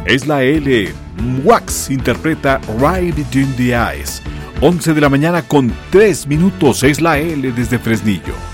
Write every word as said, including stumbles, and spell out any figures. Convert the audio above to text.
Es la L. Wax interpreta Right Between the Eyes. once de la mañana con tres minutos. Es la L desde Fresnillo.